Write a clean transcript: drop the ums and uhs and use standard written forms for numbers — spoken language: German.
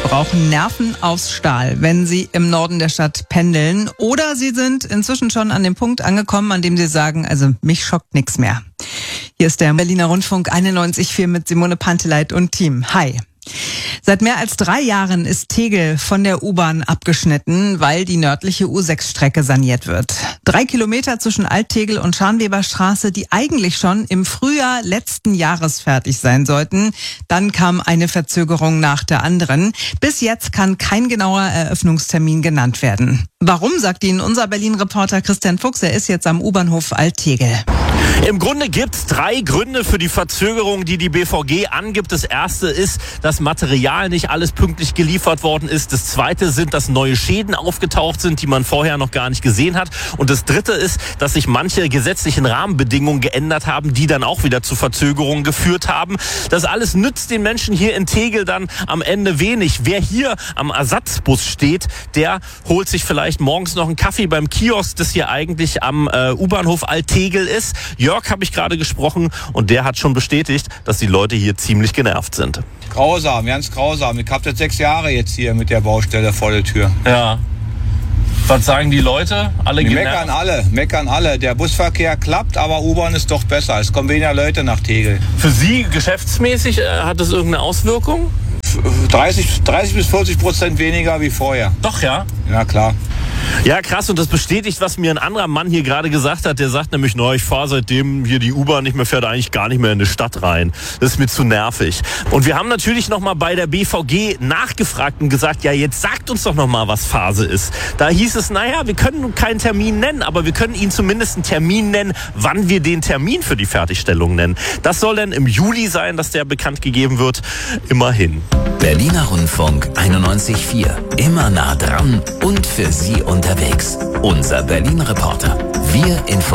brauchen Nerven aus Stahl, wenn sie im Norden der Stadt pendeln. Oder sie sind inzwischen schon an dem Punkt angekommen, an dem sie sagen, also mich schockt nichts mehr. Hier ist der Berliner Rundfunk 91,4 mit Simone Panteleit und Team. Hi. Seit mehr als 3 Jahren ist Tegel von der U-Bahn abgeschnitten, weil die nördliche U6-Strecke saniert wird. 3 Kilometer zwischen Alt-Tegel und Scharnweberstraße, die eigentlich schon im Frühjahr letzten Jahres fertig sein sollten. Dann kam eine Verzögerung nach der anderen. Bis jetzt kann kein genauer Eröffnungstermin genannt werden. Warum, sagt Ihnen unser Berlin-Reporter Christian Fuchs. Er ist jetzt am U-Bahnhof Alt-Tegel. Im Grunde gibt's 3 Gründe für die Verzögerung, die die BVG angibt. Das erste ist, dass Material nicht alles pünktlich geliefert worden ist. Das zweite sind, dass neue Schäden aufgetaucht sind, die man vorher noch gar nicht gesehen hat. Und das dritte ist, dass sich manche gesetzlichen Rahmenbedingungen geändert haben, die dann auch wieder zu Verzögerungen geführt haben. Das alles nützt den Menschen hier in Tegel dann am Ende wenig. Wer hier am Ersatzbus steht, der holt sich vielleicht morgens noch einen Kaffee beim Kiosk, das hier eigentlich am U-Bahnhof Alt-Tegel ist. Jörg habe ich gerade gesprochen und der hat schon bestätigt, dass die Leute hier ziemlich genervt sind. Grausam, ganz grausam. Ich habe jetzt 6 Jahre jetzt hier mit der Baustelle vor der Tür. Ja. Was sagen die Leute? Alle genervt? Meckern alle. Der Busverkehr klappt, aber U-Bahn ist doch besser. Es kommen weniger Leute nach Tegel. Für Sie geschäftsmäßig hat das irgendeine Auswirkung? 30 bis 40% weniger wie vorher. Doch, ja? Ja, klar. Ja, krass, und das bestätigt, was mir ein anderer Mann hier gerade gesagt hat. Der sagt nämlich, ich fahre seitdem hier die U-Bahn nicht mehr fährt, eigentlich gar nicht mehr in die Stadt rein. Das ist mir zu nervig. Und wir haben natürlich nochmal bei der BVG nachgefragt und gesagt, ja, jetzt sagt uns doch nochmal, was Phase ist. Da hieß es, wir können keinen Termin nennen, aber wir können Ihnen zumindest einen Termin nennen, wann wir den Termin für die Fertigstellung nennen. Das soll dann im Juli sein, dass der bekannt gegeben wird. Immerhin. Berliner Rundfunk 91,4. Immer nah dran und für Sie unterwegs. Unser Berlin-Reporter. Wir informieren.